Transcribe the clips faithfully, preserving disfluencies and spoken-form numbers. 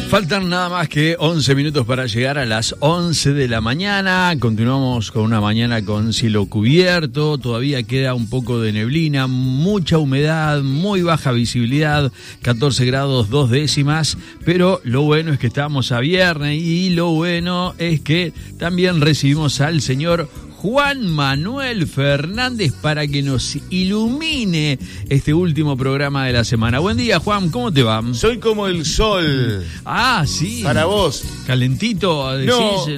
Faltan nada más que once minutos para llegar a las once de la mañana. Continuamos con una mañana con cielo cubierto. Todavía queda un poco de neblina, mucha humedad, muy baja visibilidad, catorce grados dos décimas. Pero lo bueno es que estamos a viernes y lo bueno es que también recibimos al señor Juan Manuel Fernández para que nos ilumine este último programa de la semana. Buen día, Juan, ¿cómo te va? Soy como el sol. Ah, sí. Para vos. Calentito, decís.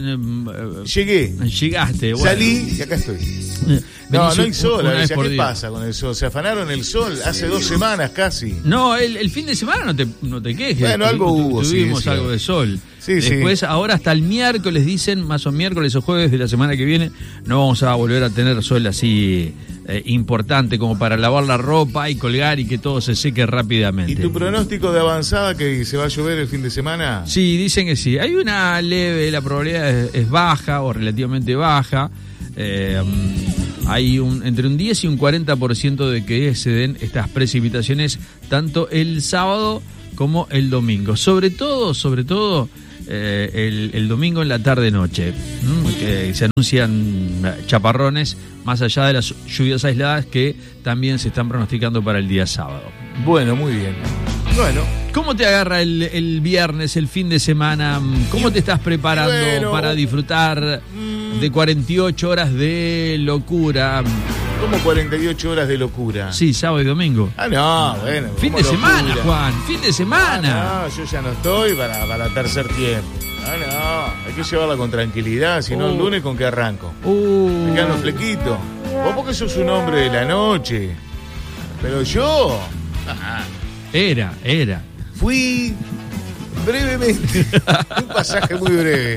No, llegué. Llegaste. Bueno. Salí y acá estoy. No, no hay sol. A ver, ¿qué día. pasa con el sol? Se afanaron el sol hace dos semanas casi. No, el, el fin de semana no te, no te quejes. Bueno, algo tu, hubo. Tuvimos sí, algo sí. de sol. Sí, Después, sí. ahora hasta el miércoles dicen, más o miércoles o jueves de la semana que viene, no vamos a volver a tener sol así eh, importante como para lavar la ropa y colgar y que todo se seque rápidamente. ¿Y tu pronóstico de avanzada que se va a llover el fin de semana? Sí, dicen que sí. Hay una leve, la probabilidad es, es baja o relativamente baja. Eh, hay un, entre un diez y un cuarenta por ciento de que se den estas precipitaciones tanto el sábado como el domingo. Sobre todo, sobre todo eh, el, el domingo en la tarde-noche, ¿no? Que se anuncian chaparrones más allá de las lluvias aisladas que también se están pronosticando para el día sábado. Bueno, muy bien. Bueno. ¿Cómo te agarra el, el viernes, el fin de semana? ¿Cómo te estás preparando bueno, para disfrutar mmm, de cuarenta y ocho horas de locura? ¿Cómo cuarenta y ocho horas de locura? Sí, sábado y domingo. Ah, no, bueno. Fin de locura? semana, Juan, fin de semana. Ah, no, yo ya no estoy para, para tercer tiempo. Ah, no, hay que llevarla con tranquilidad, si no uh. el lunes con qué arranco. Uh. Me quedan los flequitos. Vos porque sos un hombre de la noche. Pero yo... Ajá. Era, era. Fui brevemente, un pasaje muy breve.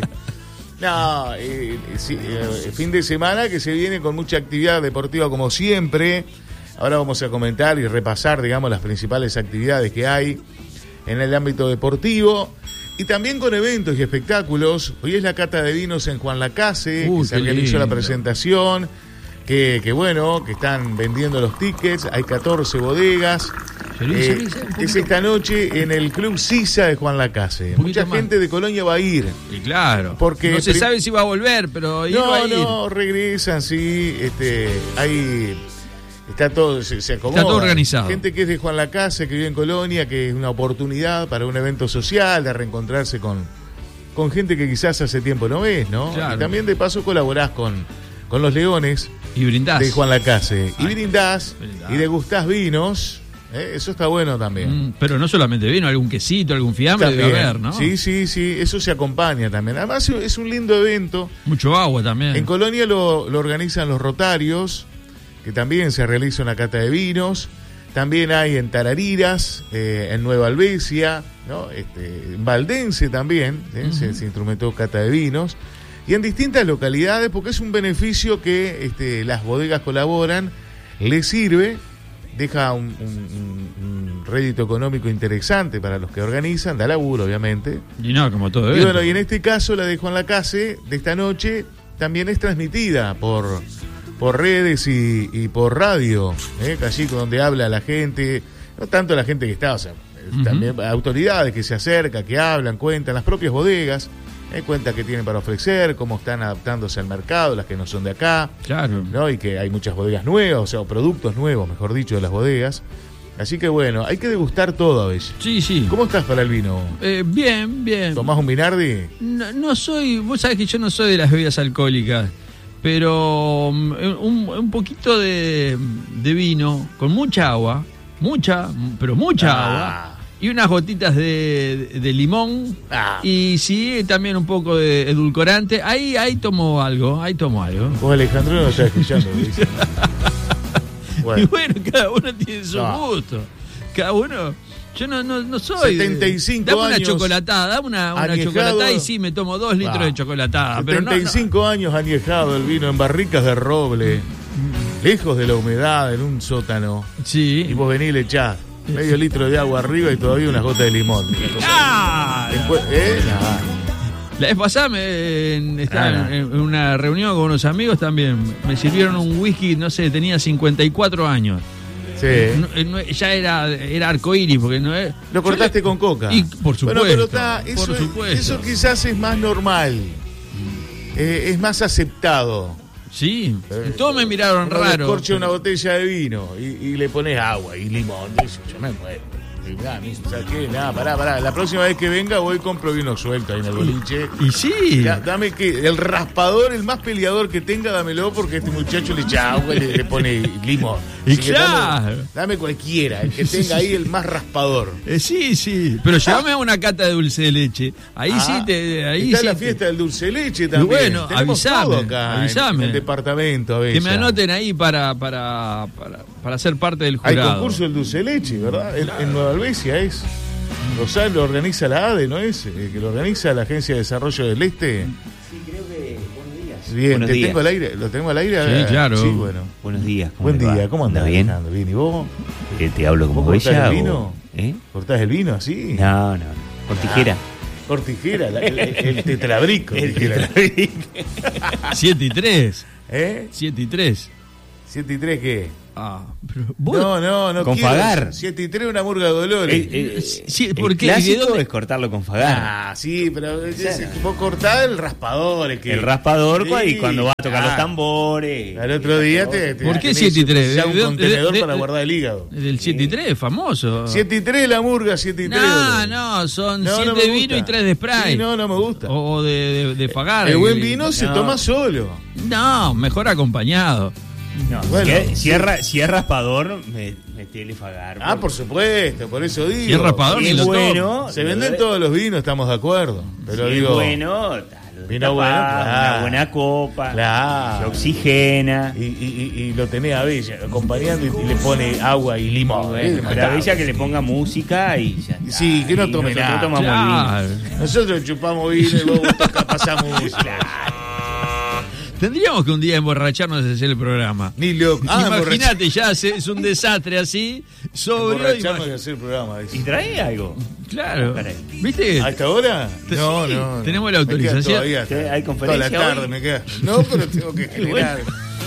No, eh, sí, eh, fin de semana que se viene con mucha actividad deportiva como siempre. Ahora vamos a comentar y repasar, digamos, las principales actividades que hay en el ámbito deportivo. Y también con eventos y espectáculos. Hoy es la cata de vinos en Juan Lacase, uh, que se realizó la presentación. Que, que bueno, que están vendiendo los tickets. Hay catorce bodegas. Eh, es esta noche en el Club Sisa de Juan Lacase. Mucha más. gente de Colonia va a ir. Y claro, porque no se prim... sabe si va a volver, pero ir no, va a ir. No, regresan, sí. Este, hay, está todo, se, se acomoda. Está todo organizado. Gente que es de Juan Lacase, que vive en Colonia, que es una oportunidad para un evento social, de reencontrarse con, con gente que quizás hace tiempo no ves, ¿no? Claro. Y también de paso colaborás con, con los Leones. Y brindás. De Juan Lacase. Ay, y brindás, brindás. Y degustás vinos. Eh, eso está bueno también. Mm, pero no solamente vino, algún quesito, algún fiambre también. debe haber, ¿no? Sí, sí, sí, eso se acompaña también. Además es un lindo evento. Mucho agua también. En Colonia lo, lo organizan los Rotarios, que también se realiza una cata de vinos. También hay en Tarariras, eh, en Nueva Albesia, ¿no? Este, en Valdense también, ¿eh? uh-huh. se, se instrumentó cata de vinos. Y en distintas localidades, porque es un beneficio que este, las bodegas colaboran, les sirve. Deja un, un, un rédito económico interesante para los que organizan, da laburo, obviamente. Y no, como todo evento. Y bueno, y en este caso la de Juan Lacase, de esta noche, también es transmitida por, por redes y, y por radio, ¿eh? Allí donde habla la gente, no tanto la gente que está, o sea, uh-huh. también autoridades que se acercan, que hablan, cuentan, las propias bodegas. Eh, cuenta que tienen para ofrecer, cómo están adaptándose al mercado, las que no son de acá. Claro. ¿No? Y que hay muchas bodegas nuevas, o sea, o productos nuevos, mejor dicho, de las bodegas. Así que bueno, hay que degustar todo a veces. Sí, sí. ¿Cómo estás para el vino? Eh, bien, bien. ¿Tomás un Minardi? No, no soy, vos sabés que yo no soy de las bebidas alcohólicas, pero um, un, un poquito de, de vino, con mucha agua, mucha, pero mucha ah. agua. Y unas gotitas de, de, de limón. Ah. Y sí, también un poco de edulcorante. Ahí ahí tomo algo, ahí tomo algo. Vos, Alejandro, no estás escuchando. Bueno. Y bueno, cada uno tiene su no. gusto. Cada uno... Yo no, no, no soy... setenta y cinco dame años... una chocolatada, dame una, una chocolatada y sí, me tomo dos litros ah. de chocolatada. setenta y cinco pero no, no. años añejado el vino en barricas de roble, mm. lejos de la humedad, en un sótano. Sí. Y vos venís y le echás medio litro de agua arriba y todavía unas gotas de limón. ¡Ah! Después, ¿eh? Nah. La vez pasada me, estaba ah, en, en una reunión con unos amigos también. Me sirvieron un whisky, no sé, tenía cincuenta y cuatro años. Sí. No, no, ya era, era arcoíris, porque no es. Lo cortaste le... con coca. Y por supuesto. Bueno, pero está, eso, por supuesto. eso quizás es más normal. Eh, es más aceptado. Sí, eh, todos me miraron uno raro. Corcha una botella de vino y, y le pones agua y limón. Eso, yo me muero. Nada, ¿sabes qué? Nada, pará, pará. La próxima vez que venga voy y compro vino suelto ahí en el boliche. Y, y sí. Ya, dame que el raspador, el más peleador que tenga, dámelo porque este muchacho le echa agua y le, le pone limón. Y Así claro. Dame, dame cualquiera, el que tenga ahí el más raspador. Eh, sí, sí. Pero llévame a una cata de dulce de leche. Ahí ah, sí te. Ahí está sí la te... fiesta del dulce de leche también. Y bueno, tenemos avisame. Todo acá avisame. En, en el departamento a veces. Que me anoten ahí para, para, para, para ser parte del jurado. Hay concurso del dulce de leche, ¿verdad? En, en Nueva Albesia es. Rosal lo organiza la A D E, ¿no es? Eh, que lo organiza la Agencia de Desarrollo del Este. Sí, creo que. Buenos días. Bien, buenos te días. tengo al aire. ¿Lo tengo al aire? Sí, claro. Sí, bueno. Buenos días. Buen día, va? ¿cómo andás? bien? Bien, ¿y vos? Eh, ¿Te hablo como ¿Vos cortás ella? el vino? O... ¿Eh? ¿Cortás el vino así? No, no, no. Con tijera. Ah, con tijera, la, el, el tetrabrico. El tijera. siete y tres. ¿Eh? siete y tres. ¿siete y tres qué? Ah, pero vos... No, no, no. Con quiero. Fagar. siete y tres una murga de Dolores. Eh, eh, sí, el porque clásico dónde... es cortarlo con Fagar. Ah, sí, pero claro. Vos cortás el raspador. Es que... El raspador, sí, y cuando va a tocar ah. los tambores. Al otro día te, te ¿Por qué siete y tres? Ya un De- contenedor de- de- para guardar el hígado. Del siete y tres, famoso. siete y tres la murga, siete y tres. No, no, son siete de vino y tres de Sprite. Sí, no, no me gusta. O, o de, de, de Fagar. El buen vino se No. toma solo. No, mejor acompañado. No, Bueno, si, es, sí. si, es, ra- si es raspador, me, metele Fagar. Ah, por supuesto, por eso digo. Si es raspador, Si ni es lo bueno. Se venden todos los vinos, estamos de acuerdo. Pero si digo, es bueno, tal, vino bueno, claro. una buena copa. Claro. Se oxigena. Y, y, y, y lo tenés a Bella acompañando y, y le pone agua y limón. Bueno, Eh, pero a ella que le ponga música y ya está. Sí, que no Y tome nosotros nada. tomamos Claro. vino. Nosotros chupamos vino y vos toca, pasamos música. Tendríamos que un día emborracharnos de hacer el programa. Ni loco. Ah, Imagínate, ya es, es un desastre así, sobrio. Emborracharnos imag- de hacer el programa. ¿Y trae algo? Claro. Caray. ¿Viste? ¿A esta hora? Sí, No, no, no. tenemos la Me queda autorización. todavía hasta- ¿Hay conferencia Toda la tarde hoy? me queda. No, pero tengo que generar.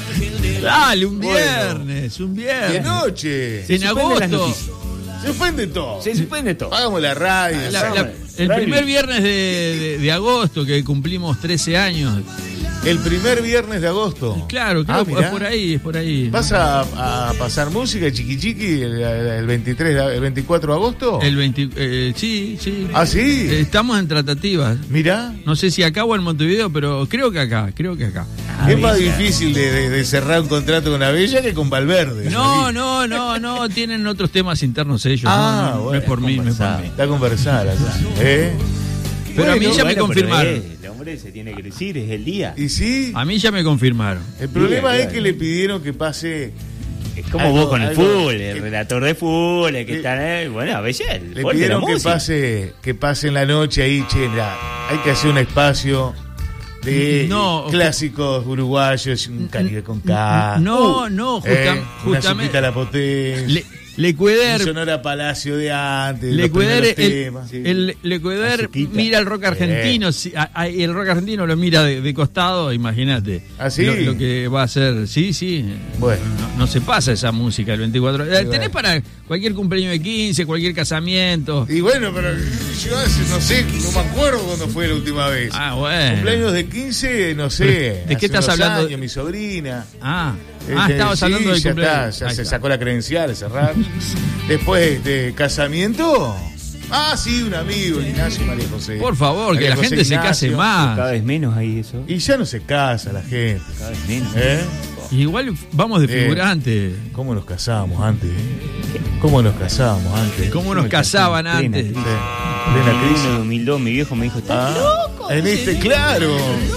Dale, un Bueno. viernes, un De viernes. noche. En suspenden las agosto. noticias. Se ofende todo. Se suspende todo. Hagamos la radio. La- hagamos- la- el primer viernes de, de- de agosto, que cumplimos trece años. El primer viernes de agosto. Claro, creo Ah, que es mirá. por ahí, es por ahí. ¿Vas a, a pasar música chiqui chiqui el, el veintitrés, de- el veinticuatro de agosto? El veinte, eh, sí, sí. ¿Ah, sí? Eh, Estamos en tratativas. Mirá. No sé si acá o en Montevideo, pero creo que acá, creo que acá. Es más difícil de, de- de cerrar un contrato con la Bella que con Valverde. No, ¿sabí? no, no, no, tienen otros temas internos ellos. Ah, no, no, no bueno, es por mí, no es por mí. Está conversada la cosa. ¿Eh? Pero a mí Bueno, ya me Bueno, confirmaron. pero, eh, el hombre se tiene que decir, es el día. ¿Y sí? A mí ya me confirmaron. El problema Bien, es que bien. le pidieron que pase. Es como algo- vos con el algo- fútbol, el que- relator de fútbol, el que Le- está, eh, bueno, a veces el Le gol de la pidieron que música. pase, que pase en la noche ahí, che, mirá, hay que hacer un espacio de No, clásicos uruguayos, un Caribe con K. No, no, justa- eh, una justamente- Sopita a la Potencia. Le, Un Lecueder, Sonora Palacio de antes. los Lecueder, primeros el, temas. el Lecueder Azuquita. mira el rock argentino, si- a- a- el rock argentino lo mira de, de costado, imagínate. ¿Ah, sí? Lo, lo que va a hacer, sí, sí. Bueno. No, no se pasa esa música el veinticuatro. Eh, bueno. Tenés para cualquier cumpleaños de quince, cualquier casamiento. Y bueno, pero yo hace, no sé, no me acuerdo cuándo fue la última vez. Ah, bueno. Cumpleaños de quince, no sé. ¿De qué hace estás unos hablando? años, mi sobrina. Ah, Este, ah estabas sí, hablando del ya cumpleaños. está, ya Ahí se está. sacó la credencial, cerrar. Después de casamiento. Ah, sí, un amigo, Ignacio y María José. Por favor, que María la José gente se case Ignacio. más. Cada vez menos ahí eso. Y ya no se casa la gente. Cada vez menos. ¿Eh? Igual vamos de Eh. figurante. ¿Cómo nos casábamos antes? eh? ¿Cómo nos casábamos antes? ¿Cómo nos casaban Plena antes? crisis. Sí. Plena crisis. En dos mil dos mi viejo me dijo, ¿estás Ah, loco? en este, claro.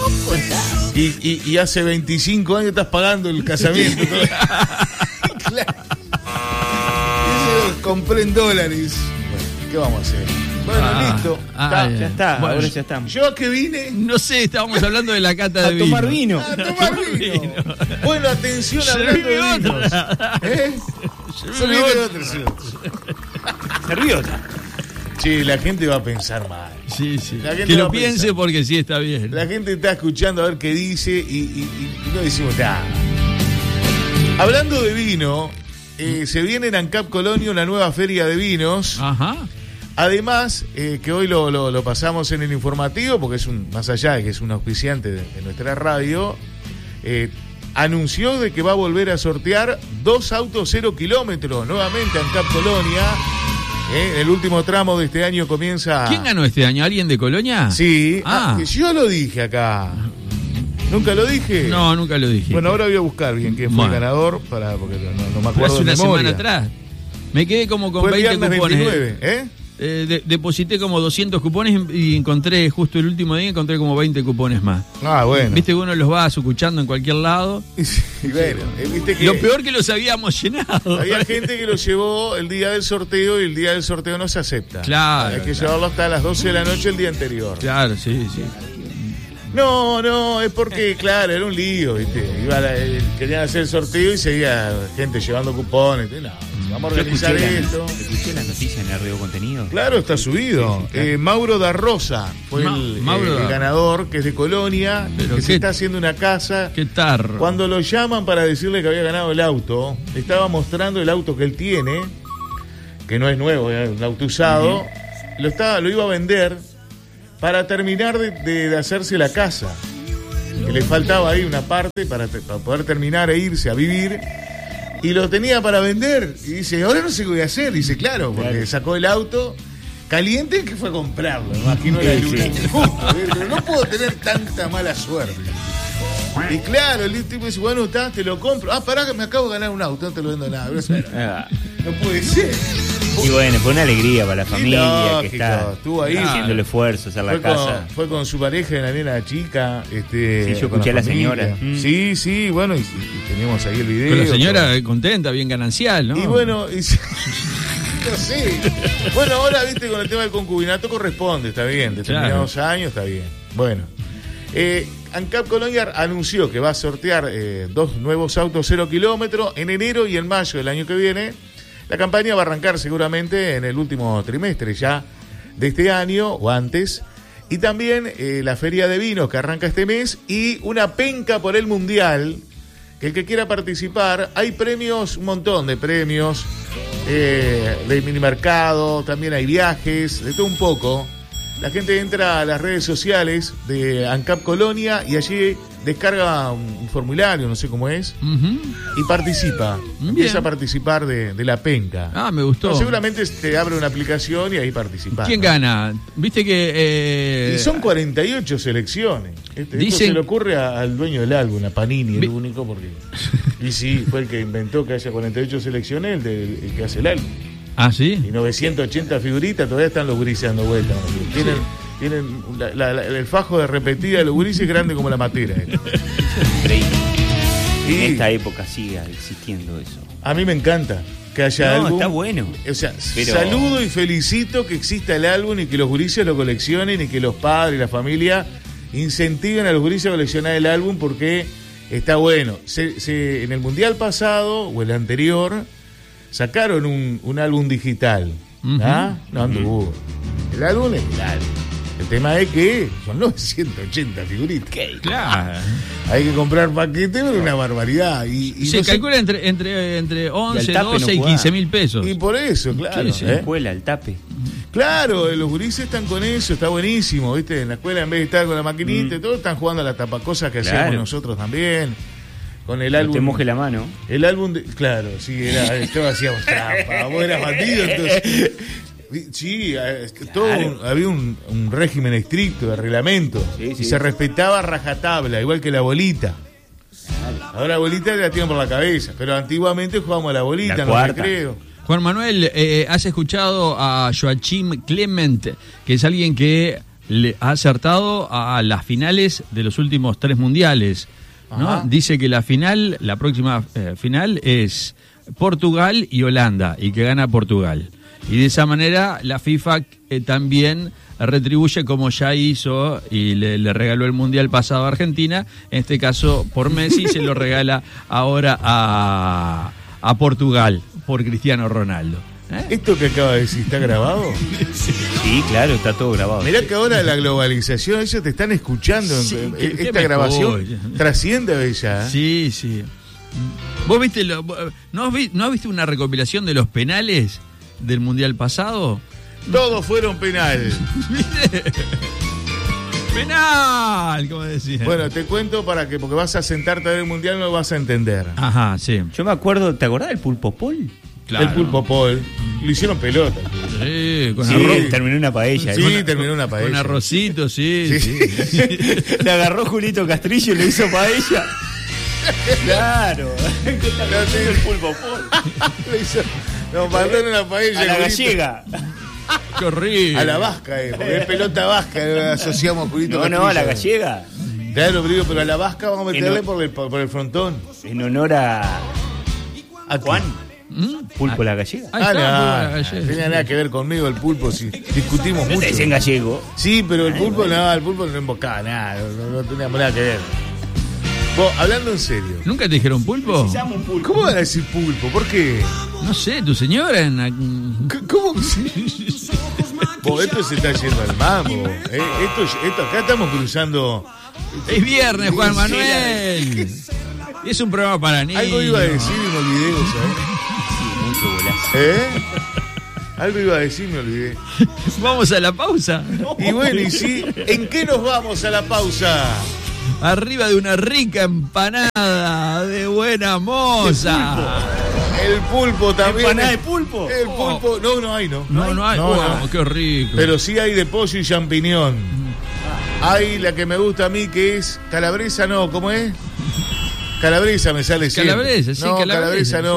Y, y, y hace veinticinco años estás pagando el casamiento. Claro. Eso lo compré en dólares. Bueno, ¿qué vamos a hacer? Bueno, Ah, listo. ah, Está. Ya está, Bueno, ahora ya estamos. Yo a qué vine No sé, estábamos hablando de la cata de A vino. tomar vino. a tomar vino. Bueno, atención hablando Servime de vinos. otra. ¿Eh? Servime Servime otra. otro, sí. Se rió otra. Che, la gente va a pensar mal. Sí, sí. La gente Que va lo a piense pensar. porque sí está bien. La gente está escuchando a ver qué dice y, y- y- y no decimos nada. Hablando de vino, eh, se viene en ANCAP Colonia una nueva feria de vinos. Ajá. Además, eh, que hoy lo, lo, lo pasamos en el informativo, porque es un, más allá de que es un auspiciante de, de nuestra radio, eh, anunció de que va a volver a sortear dos autos cero kilómetros, nuevamente ANCAP Colonia. Eh, el último tramo de este año comienza... ¿Quién ganó este año? ¿Alguien de Colonia? Sí, Ah. ah, que yo lo dije acá. ¿Nunca lo dije? No, nunca lo dije. Bueno, ahora voy a buscar bien quién fue Bueno. el ganador, para, porque no, no me Pero acuerdo hace de una memoria. semana atrás. Me quedé como con Fue el veinte viernes cupones. veintinueve, ¿eh? Eh, de- deposité como doscientos cupones y encontré, justo el último día, encontré como veinte cupones más. Ah, bueno. Viste que uno los va sucuchando en cualquier lado. Y bueno, eh, viste que Lo peor que los habíamos llenado. había gente que lo llevó el día del sorteo y el día del sorteo no se acepta. Claro, Hay que claro. llevarlo hasta las doce de la noche el día anterior. Claro, sí, sí. No, no, es porque, claro, era un lío, ¿viste? Iba a la- eh, querían hacer el sorteo y seguía gente llevando cupones. ¿Viste? No, vamos a Yo organizar escuché, esto. la, escuché la noticia en el Río Contenido. Claro, está subido. Sí, sí, claro. Eh, Mauro da Rosa fue Ma- el, Mauro eh, el da- ganador, que es de Colonia, Pero que qué- se está haciendo una casa. Qué tarro. Cuando lo llaman para decirle que había ganado el auto, estaba mostrando el auto que él tiene, que no es nuevo, es un auto usado, lo, estaba, lo iba a vender para terminar de, de- de hacerse la casa. Que le faltaba ahí una parte para, te- para poder terminar e irse a vivir. Y lo tenía para vender. Y dice, ahora no sé qué voy a hacer. Dice, claro, porque Claro. sacó el auto caliente que fue a comprarlo. Me imagino la Sí, luna. sí. Justo, ¿eh? Pero no puedo tener tanta mala suerte. Y claro, el tipo dice, bueno, está, te lo compro. Ah, pará que me acabo de ganar un auto, no te lo vendo nada. Ah, No puede ser. y bueno, fue una alegría para la familia lógico, que está estuvo ahí. haciendo el esfuerzo, hacer la Fue casa. con, fue con su pareja, una nena chica. Este, Sí, yo con escuché a la familia. señora. Mm. Sí, sí, bueno, y, y tenemos ahí el video. Pero la señora todo. eh, contenta, bien ganancial, ¿no? Y bueno, y, no sé. Bueno, ahora, viste, con el tema del concubinato corresponde, está bien. Determinados años, está bien. Bueno. Eh, ANCAP Colonia anunció que va a sortear eh, dos nuevos autos cero kilómetros en enero y en mayo del año que viene. La campaña va a arrancar seguramente en el último trimestre ya de este año o antes. Y también eh, la feria de vinos que arranca este mes y una penca por el mundial. Que el que quiera participar, hay premios, un montón de premios, eh, de minimercado, también hay viajes, de todo un poco. La gente entra a las redes sociales de ANCAP Colonia y allí descarga un, un formulario, no sé cómo es, Ujú. y participa. Bien. Empieza a participar de, de la penca. Ah, me gustó. No, seguramente te abre una aplicación y ahí participa. ¿Quién gana? Viste que... eh, Y son cuarenta y ocho selecciones. Este, esto Dicen- se le ocurre a- al dueño del álbum, a Panini, Vi- el único, porque... Y sí, fue el que inventó que haya cuarenta y ocho selecciones, el, de- el que hace el álbum. Ah, ¿sí? Y novecientas ochenta figuritas, todavía están los gurises dando vueltas. Tienen, tienen la- la- la- el fajo de repetida de los gurises grande como la matera. eh. Increíble. Y En esta época siga existiendo eso. a mí me encanta que haya No, álbum. está bueno. O sea, Pero- saludo y felicito que exista el álbum y que los gurises lo coleccionen y que los padres y la familia incentiven a los gurises a coleccionar el álbum porque está bueno. Se- se- en el mundial pasado o el anterior sacaron un, un álbum digital. ¿Ah? No anduvo. El álbum es el álbum. El tema es que son novecientas ochenta figuritas. Claro. Hay que comprar paquete, pero una barbaridad. Y, y Se no sé- calcula entre, entre, entre once, tape no doce y jugaba. quince mil pesos. y por eso, claro. Sí, sí. ¿eh? Escuela, el tape. Claro, los gurises están con eso, está buenísimo, ¿viste? En la escuela, en vez de estar con la maquinita, y todo están jugando a la tapacosas que Claro. hacíamos nosotros también. Con el No álbum. te moje la mano. El álbum de. Claro, sí, era. Esto hacíamos trampa. Vos eras bandido, entonces. Sí, eh, todo Claro. un- había un, un régimen estricto de reglamento. Sí, sí. Y se respetaba a rajatabla, igual que la bolita. Ahora la bolita la tienen por la cabeza, pero antiguamente jugábamos a la bolita, La en los cuarta. recreos. Juan Manuel, eh, has escuchado a Joachim Clement, que es alguien que le ha acertado a las finales de los últimos tres mundiales, ¿no? Ajá. Dice que la final, la próxima eh, final es Portugal y Holanda, y que gana Portugal. Y de esa manera la FIFA eh, también retribuye como ya hizo y le, le regaló el Mundial pasado a Argentina, en este caso por Messi, se lo regala ahora a, a Portugal por Cristiano Ronaldo. ¿Eh? ¿Esto que acaba de decir está grabado? Sí, claro, está todo grabado. Mirá que ahora la globalización, ellos te están escuchando. Sí, eh, qué- qué Esta mejor. grabación trasciende a ella. ¿eh? Sí, sí. ¿Vos viste lo, no, has vi, ¿No has visto una recopilación de los penales del Mundial pasado? Todos fueron penal. ¿Viste? Penal, como decía. Bueno, te cuento para que, porque vas a sentarte a ver el Mundial, no lo vas a entender. Ajá, sí. Yo me acuerdo, ¿te acordás del Pulpo Paul? Claro. El Pulpo Paul. Lo hicieron pelota. Sí, con Sí, arroz. terminó una paella. Sí, ¿eh? terminó una paella. Con arrocito, sí, Sí. sí. Le agarró Julito Castrillo y le hizo paella. Claro. ¿Qué tal No, sí. el Pulpo Paul? Le hizo- Nos mandaron una paella. A la Julito. gallega. Qué horrible. A la vasca, eh, porque es pelota vasca, eh, asociamos Julito No, no, a la Castrillo. gallega. Claro, pero, digo, pero a la vasca vamos a meterle En- por el, por el frontón. En honor a ¿A Juan. ¿Mm? Pulpo la gallega. Ahí Ah, está, no, pulpo a la no gallega. tenía nada que ver conmigo el pulpo, sí. Discutimos No mucho. te dicen gallego. Sí, pero el pulpo no, el pulpo no embocaba nada, no, no teníamos nada que ver. Vos, hablando en serio, ¿Nunca te dijeron pulpo? Se llama un pulpo. ¿cómo van a decir pulpo? ¿Por qué? No sé, tu señora en la- C- ¿Cómo que sí? Vos, esto se está yendo al mambo. eh, Esto, esto, acá estamos cruzando. Es viernes, Juan Manuel. Y es un programa para niños. Algo iba a decir y me olvidé, ¿vos sabés? Sí, mucho golazo. ¿Eh? Algo iba a decir y me olvidé. Vamos a la pausa. Y bueno, y sí, ¿en qué nos vamos a la pausa? Arriba de una rica empanada de buena moza. El pulpo también. ¿Empanada de pulpo? El pulpo, no, no hay, no. No, no hay. No, Oh, no. qué rico. Pero sí hay de pollo y champiñón. Hay la que me gusta a mí que es calabresa, no, ¿cómo es? Calabresa me sale siempre. Calabresa, sí, no, calabresa. calabresa no.